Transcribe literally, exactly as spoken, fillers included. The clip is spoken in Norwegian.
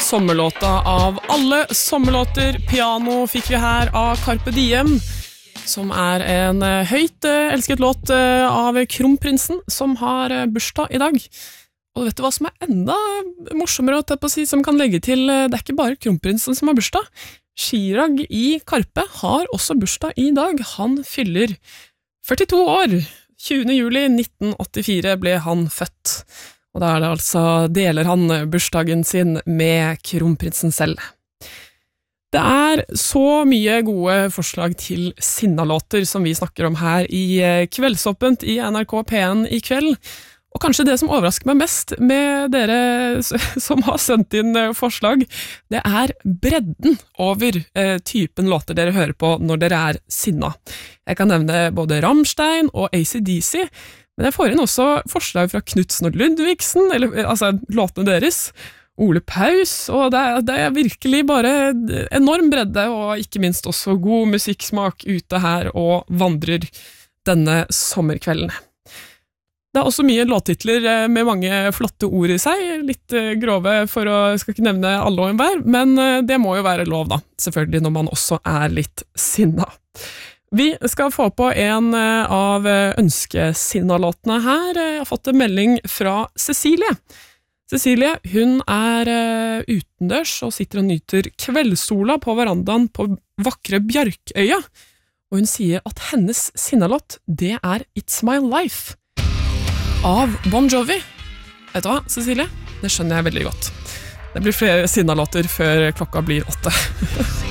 sommerlåta av alle sommerlåter. Piano fikk vi her av Carpe Diem, som er en høyt elsket låt av Kronprinsen, som har bursdag i dag. Og vet du hva som er enda morsommere å si, som kan legge til, det er ikke bare Kronprinsen som har bursdag. Chirag i Carpe har også bursdag i dag. Han fyller førtito år. tjuende juli nitten åttifire ble han født. Og da er det altså, deler han bursdagen sin med Kronprinsen selv. Det er så mye gode forslag til sinnalåter som vi snakker om her i Kveldsåpent i N R K P en i kveld. Og kanskje det som overrasker meg mest med dere som har sendt inn forslag, det er bredden over eh, typen låter dere hører på når dere er sinna. Jeg kan nevne både Rammstein og A C D C, men jeg får inn også forslag fra Knudsen og Ludvigsen, eller altså låtene deres, Ole Paus, og det er, det er virkelig bare enorm bredde, og ikke minst også god musikksmak ute her og vandrer denne sommerkvelden. Det er også mye låttitler med mange flotte ord i seg, litt grove for å, jeg skal ikke nevne alle og enhver, men det må jo være lov da, selvfølgelig når man også er litt sinna. Vi skal få på en av ønskesinnalåtene her. Jeg har fått en melding fra Cecilie. Cecilie, hun er utendørs og sitter og nyter kveldssola på verandaen på vakre Bjarkøya, og hun sier at hennes sinnalåt, det er It's My Life av Bon Jovi. Vet du hva, Cecilie? Det skjønner jeg veldig godt. Det blir flere sinnalåter før klokka blir åtte.